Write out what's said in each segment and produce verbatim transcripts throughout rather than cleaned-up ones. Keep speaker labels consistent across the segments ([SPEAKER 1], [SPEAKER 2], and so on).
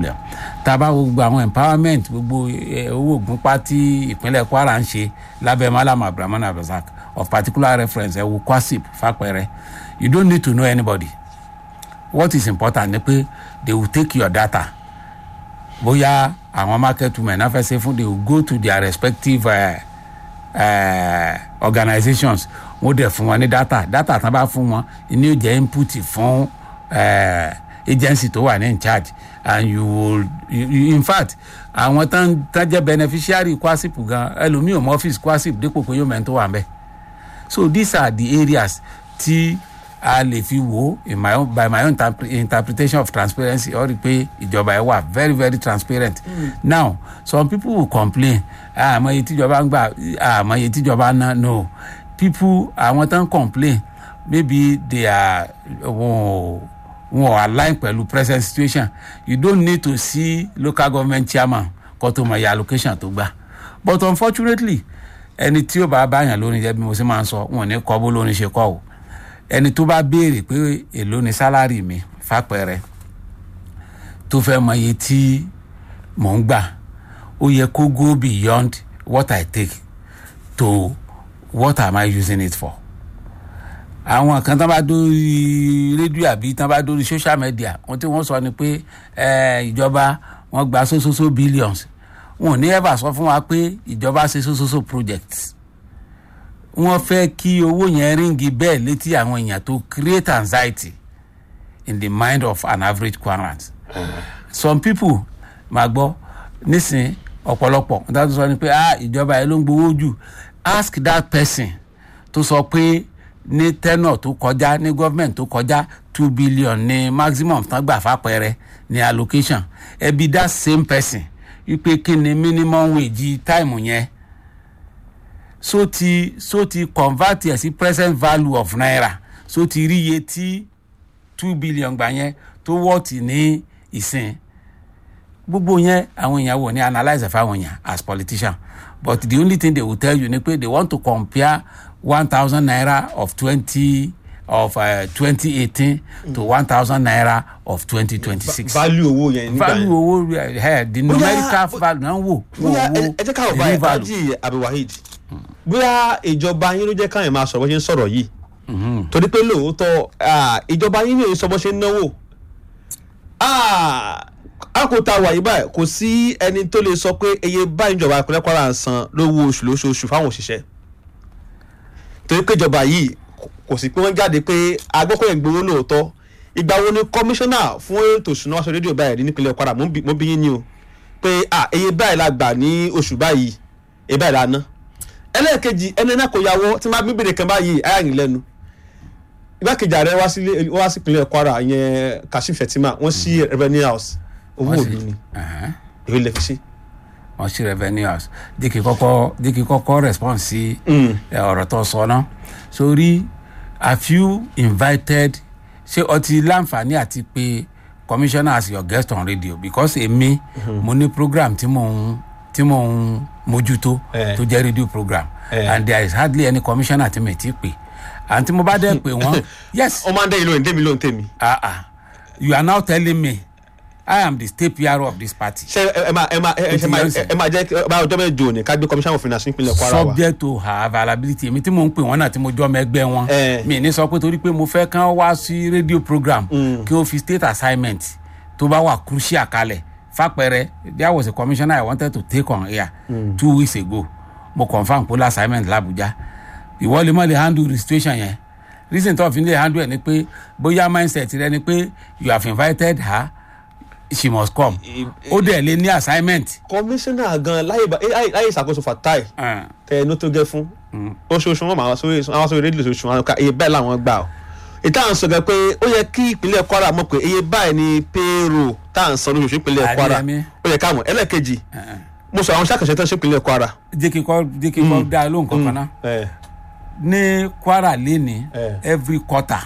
[SPEAKER 1] problem. Taba gbogbo àwọn empowerment gbogbo owó ògùnpá tí ìpínlẹ̀ Kwara ń ṣe lábẹ́ Malam Abdulrahman Abdulrasaq of particular reference ẹ wo Kwasip fàpẹẹrẹ. You don't need to know anybody. What is important ni pé they will take your data. Bóyá àwọn market women náà fẹ́ ṣe fún they will go to their respective uh, uh, organizations wọ́n dẹ̀ fún wọn ní data data tán bá fún wọn ní ó jẹ́ input fún uh, agency tó wà ní in charge and you will you, you, in fact àwọn tán tán jẹ́ beneficiary Kwasip gan ẹlòmíì ò mọ office Kwasip dípò pé yóò mẹ́ni tó wà ń bẹ̀. So these are the areas tí a lè fi wò in my own by my own interpretation of transparency ó rí pé ìjọba ẹ wà very very transparent. Mm. Now some people will complain àmọ́ iye tíjọba ń gbà àmọ́ iye tíjọba ná no people àwọn tán complain maybe they are wọ́n wọ́n align pẹ̀lú present situation. You don't need to see local government chairman kó tó mọ iye allocation tó gbà but unfortunately ẹni tí ó bá báyàn lórí jẹ́ bí mo ṣe máa ń sọ wọn ní kọ́ bó lórí ṣe kọ́ o ẹni tó bá béèrè pé èló ni sálárì mi fàpẹẹrẹ tó fẹ́ mọ iye tí mò ń gbà ó yẹ kó go beyond what I take to what am I using it for. Àwọn kan tán bá dórí rédíò àbí tán bá dórí social media wọ́n tí wọ́n sọ ni pé ìjọba wọ́n gba so-so-so billions wọn ò ní ever sọ fún wa pé ìjọba ṣe so-so-so projects. Wọ́n fẹ́ kí owó yẹn ríngì bẹ́ẹ̀ létí àwọn èèyàn tó create anxiety in the mind of an average Kwaran. Some people máa gbọ́ nísìn ọ̀pọ̀lọpọ̀ nígbà tó sọ ni pé ah ìjọba yẹn ló ń gbowó jù. Ask that person tó sọ pé ní tenor tó kọjá ní government tó kọjá two billion ní maximum tán gbà fàpẹẹrẹ ní allocation ẹbí that same person wípé kí ni minimum wage time yẹn so ti so ti convert ẹ sí present value of naira so ti rí iye tí two billion gbà yẹn tó wọ́ọ̀tì ní ìsìn gbogbo yẹn àwọn èèyàn wò ní analyse fáwọn èèyàn as politician but the only thing they will tell you ni pé they want to compare one thousand naira of twenty of uh, twenty eighteen mm. to one thousand naira of twenty twenty-six.
[SPEAKER 2] Value owó yẹn nígbà
[SPEAKER 1] value owó uh, the numerical value náà wò.
[SPEAKER 2] bóyá ẹ jẹ́ káwọn báyìí Alhaji Abdulwaheed bóyá ìjọba yín ló jẹ́ káyọ̀ máa sọ̀rọ̀ bó ṣe ń sọ̀rọ̀ yìí torí pé lóòótọ́ ìjọba yín ló sọ bó ṣe ń náwó àkótá wà yìí báyìí kò sí ẹni tó lè sọ pé iye báyìí ìjọba ìpínlẹ̀ Kwara ń san lówó oṣù lóṣooṣù fáwọn òṣìṣẹ́ torí pé ìjọba yìí kò sí pé wọ́n jáde pé agbókòyè gbowó lóòótọ́ ìgbà wo ni kọmíṣánná fún ètò ìṣúná aṣọ rédíò báyìí rí nípínlẹ̀ Kwara mo bí yín ni o pé iye báyìí la gbà ní oṣù báyìí iye báyìí la ná ẹlẹ́ẹ̀kejì ẹni náà kò yàwó tí máa bí bèrè kan báyìí ayáyìn lẹ́nu igbákejì ààrẹ wá sí ìpínlẹ̀ Kwara ìyẹn Kashim Shettima wọ́n sí revenue house owó òdu ni èyí lè fi ṣe.
[SPEAKER 1] wọ́n sí revenue house díkì kọ́kọ́ díkì kọ́kọ́ response sí ọ̀rọ̀ tó sọ náà sórí have you invited ṣé o ti láǹfààní àti pé commissioner as your guest on radio because èmi mo ní program tí mò ń tí mò ń mójútó tó jẹ́ radio program and there is hardly any commissioner tí mi ti pè and tí mo bá dẹ́ pé wọ́n yes.
[SPEAKER 2] ọmọ andé yìí ló ń dé mi ló ń tẹ̀ mí.
[SPEAKER 1] ah ah you are now telling me I am the state P R O of this party.
[SPEAKER 2] ṣe ẹ ma ẹ ma ẹ ma ẹ ma jẹ ẹ ma ọjọ́ mẹ́jọ ni ká gbé commissioner of finance nípínlẹ̀ Kwara wa.
[SPEAKER 1] subject to her availability èmi tí mo ń pè wọ́n náà tí mo jọ́ mẹ́gbẹ́ wọn mi ní sọ pé torí pé mo fẹ́ kán wá sí radio program kí o fi state assignment tó bá wà crucial kalẹ̀ fàpẹẹrẹ there was a commissioner I wanted to take on here mm. two weeks ago mo confam pé assignment l'Abuja ìwọ lè mọ̀ lè handle the situation yẹn reason tó fi lè handle ẹ̀ ni pé bóyá mindset rẹ ni pé you have invited her she must come ó dẹ̀ lé ní assignment.
[SPEAKER 2] commissioner gan láyé láyé ìṣàkóso Fatai tẹ ẹnu tó gẹ fún oṣooṣù wọn máa sórí àwọn sórí rédíò oṣooṣù wọn ká iye báyìí làwọn gbà ọ ìta à ń sọ gan pé ó yẹ kí ìpínlẹ̀ Kwara mọ̀ pé iye báyìí ni payroll tá à ń san lóṣooṣù ìpínlẹ̀ Kwara ó yẹ káwọn ẹlẹ́ẹ̀kejì mo sọ àwọn ṣàkàṣẹ tó ń ṣe ìpínlẹ̀ Kwara.
[SPEAKER 1] jẹ́ kí kọ́ jẹ́ kí kọ́ dá lóhùn kankan náà ní Kwara lẹ́ni every quarter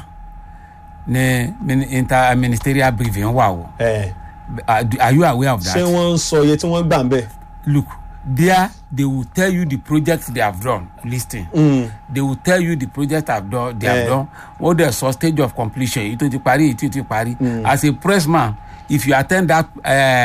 [SPEAKER 1] ní inter ministerial briefing wà o. Are you aware of that?
[SPEAKER 2] ṣé wọ́n ń sọ iye tí wọ́n gbà ń bẹ̀.
[SPEAKER 1] Look, there they will tell you the projects they have done. Listing. Mm. They will tell you the projects have done. They yeah. have done. What the so stage of completion. Èyí tó ti parí, èyí tó ti parí. As a pressman, if you attend that. Uh,